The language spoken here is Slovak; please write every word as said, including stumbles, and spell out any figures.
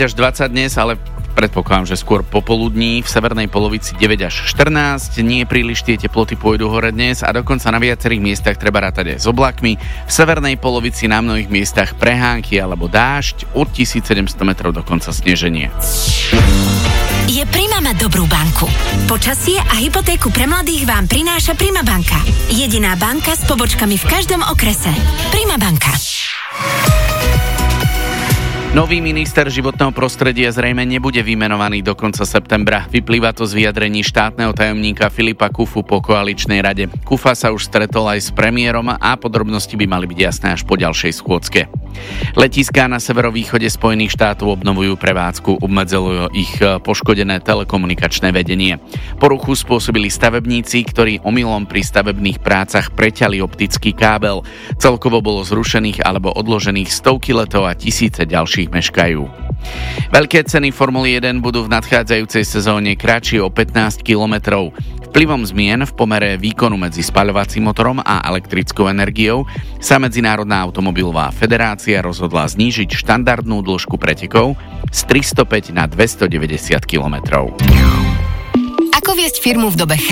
šestnásť až dvadsať dnes, ale predpokladám, že skôr popoludní. V severnej polovici deväť až štrnásť. Nie príliš tie teploty pôjdu hore dnes a dokonca na viacerých miestach treba rátať aj s oblakmi. V severnej polovici na mnohých miestach prehánky alebo dážď, od tisícsedemsto metrov dokonca sneženie. Je Prima mať dobrú banku. Počasie a hypotéku pre mladých vám prináša Prima banka. Jediná banka s pobočkami v každom okrese. Prima banka. Nový minister životného prostredia zrejme nebude vymenovaný do konca septembra. Vyplýva to z vyjadrení štátneho tajomníka Filipa Kufu po koaličnej rade. Kufa sa už stretol aj s premiérom a podrobnosti by mali byť jasné až po ďalšej schôdzke. Letiská na severovýchode Spojených štátov obnovujú prevádzku, obmedzilo ich poškodené telekomunikačné vedenie. Poruchu spôsobili stavebníci, ktorí omylom pri stavebných prácach preťali optický kábel. Celkovo bolo zrušených alebo odložených stovky letov a tisíce ďalších meškajú. Veľké ceny Formuly jeden budú v nadchádzajúcej sezóne kratšie o pätnásť kilometrov. Vplyvom zmien v pomere výkonu medzi spaľovacím motorom a elektrickou energiou sa Medzinárodná automobilová federácia rozhodla znížiť štandardnú dĺžku pretekov z tristopäť na dvestodeväťdesiat kilometrov. Ako viesť firmu v dobe